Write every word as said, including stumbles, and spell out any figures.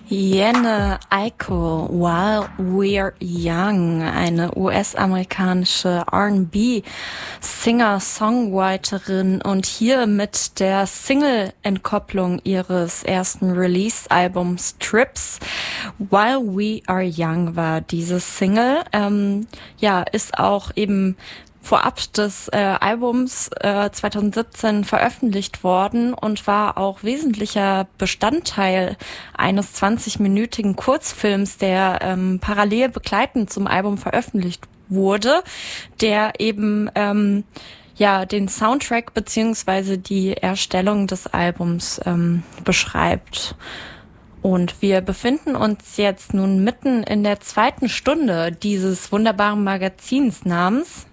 Jhené Aiko, While We're Young, eine U S-amerikanische R and B Singer-Songwriterin und hier mit der Single-Entkopplung ihres ersten Release-Albums Trips. While We Are Young war dieses Single. Ähm, ja, ist auch eben vorab des äh, Albums äh, zwanzig siebzehn veröffentlicht worden und war auch wesentlicher Bestandteil eines zwanzig-minütigen Kurzfilms, der ähm, parallel begleitend zum Album veröffentlicht wurde, der eben ähm, ja den Soundtrack beziehungsweise die Erstellung des Albums ähm, beschreibt. Und wir befinden uns jetzt nun mitten in der zweiten Stunde dieses wunderbaren Magazins namens